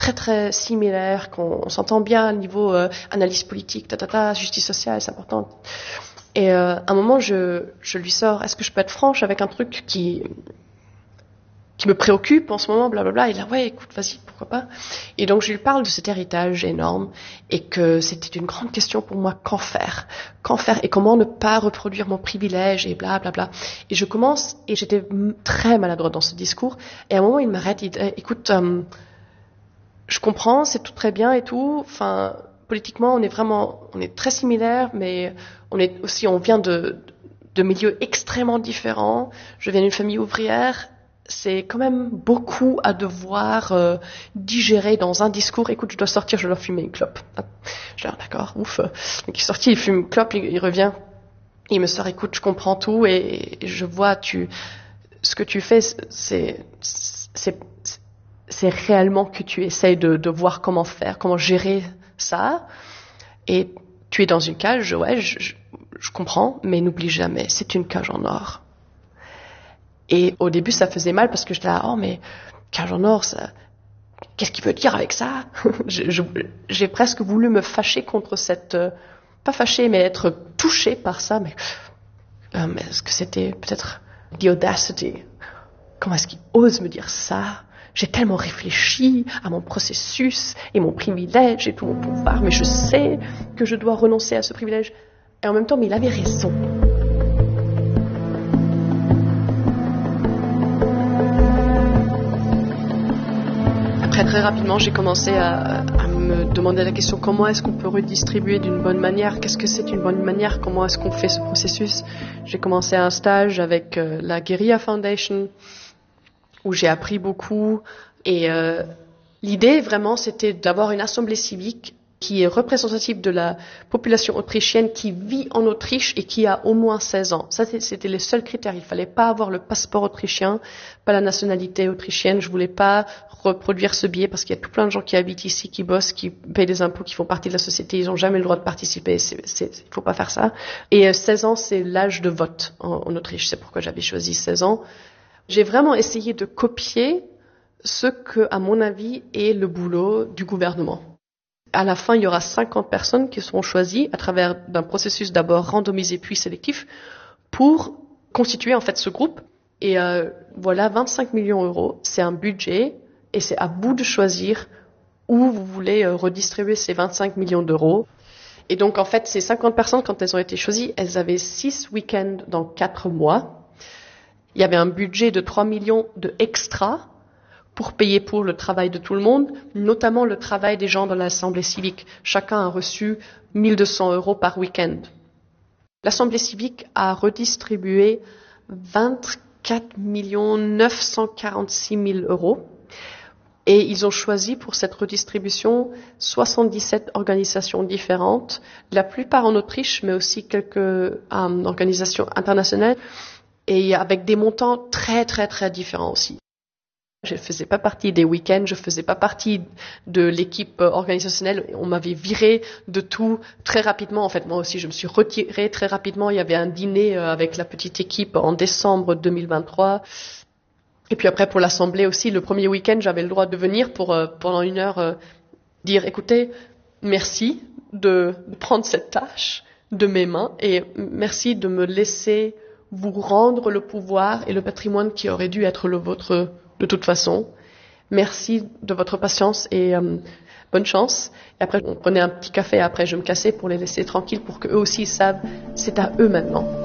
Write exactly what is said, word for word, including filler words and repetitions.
très très similaires, qu'on on s'entend bien au niveau euh, analyse politique, ta, ta, ta, justice sociale, c'est important. Et euh, à un moment, je, je lui sors, est-ce que je peux être franche avec un truc qui, qui me préoccupe en ce moment, blablabla. Il a, ouais, écoute, vas-y, pourquoi pas. Et donc, je lui parle de cet héritage énorme et que c'était une grande question pour moi, qu'en faire? Qu'en faire et comment ne pas reproduire mon privilège et blablabla. Et je commence, et j'étais très maladroite dans ce discours, et à un moment, il m'arrête, il dit, écoute, euh, je comprends, c'est tout très bien et tout, enfin, politiquement, on est vraiment, on est très similaires, mais on est aussi, on vient de, de milieux extrêmement différents. Je viens d'une famille ouvrière. C'est quand même beaucoup à devoir euh, digérer dans un discours. Écoute, je dois sortir, je dois fumer une clope. Je dis, d'accord, ouf. Donc il est sorti, il fume une clope, il, il revient. Il me sort, écoute, je comprends tout et, et je vois, tu, ce que tu fais, c'est, c'est, c'est réellement que tu essayes de, de voir comment faire, comment gérer ça. Et tu es dans une cage, ouais, je, je, je comprends, mais n'oublie jamais, c'est une cage en or. Et au début, ça faisait mal parce que j'étais là, oh, mais cage en or, ça, qu'est-ce qu'il veut dire avec ça? je, je, J'ai presque voulu me fâcher contre cette, euh, pas fâcher, mais être touchée par ça. Mais, euh, mais est-ce que c'était peut-être the audacity? Comment est-ce qu'il ose me dire ça? J'ai tellement réfléchi à mon processus et mon privilège et tout mon pouvoir, mais je sais que je dois renoncer à ce privilège. Et en même temps, mais il avait raison. Après, très rapidement, j'ai commencé à, à me demander la question, comment est-ce qu'on peut redistribuer d'une bonne manière? Qu'est-ce que c'est une bonne manière? Comment est-ce qu'on fait ce processus? J'ai commencé un stage avec euh, la Guerilla Foundation, où j'ai appris beaucoup. Et euh, l'idée, vraiment, c'était d'avoir une assemblée civique qui est représentative de la population autrichienne qui vit en Autriche et qui a au moins seize ans. Ça, c'était les seuls critères. Il fallait pas avoir le passeport autrichien, pas la nationalité autrichienne. Je voulais pas reproduire ce biais parce qu'il y a tout plein de gens qui habitent ici, qui bossent, qui payent des impôts, qui font partie de la société. Ils ont jamais le droit de participer. C'est, c'est, il faut pas faire ça. Et euh, seize ans, c'est l'âge de vote en, en Autriche. C'est pourquoi j'avais choisi seize ans. J'ai vraiment essayé de copier ce que, à mon avis, est le boulot du gouvernement. À la fin, il y aura cinquante personnes qui seront choisies à travers d'un processus d'abord randomisé puis sélectif pour constituer en fait ce groupe. Et euh, voilà, vingt-cinq millions d'euros, c'est un budget et c'est à vous de choisir où vous voulez euh, redistribuer ces vingt-cinq millions d'euros. Et donc en fait, ces cinquante personnes, quand elles ont été choisies, elles avaient six week-ends dans quatre mois. Il y avait un budget de trois millions de extra pour payer pour le travail de tout le monde, notamment le travail des gens dans l'Assemblée civique. Chacun a reçu mille deux cents euros par week-end. L'Assemblée civique a redistribué vingt-quatre millions neuf cent quarante-six mille euros et ils ont choisi pour cette redistribution soixante-dix-sept organisations différentes, la plupart en Autriche, mais aussi quelques euh, organisations internationales et avec des montants très très très différents aussi. Je ne faisais pas partie des week-ends, je ne faisais pas partie de l'équipe organisationnelle. On m'avait viré de tout très rapidement. En fait, moi aussi, je me suis retirée très rapidement. Il y avait un dîner avec la petite équipe en décembre deux mille vingt-trois. Et puis après, pour l'Assemblée aussi, le premier week-end, j'avais le droit de venir pour, euh, pendant une heure, euh, dire, écoutez, merci de prendre cette tâche de mes mains et merci de me laisser vous rendre le pouvoir et le patrimoine qui aurait dû être le vôtre de toute façon. Merci de votre patience et euh, bonne chance. Et après, on prenait un petit café et après je me cassais pour les laisser tranquilles pour qu'eux aussi savent, c'est à eux maintenant.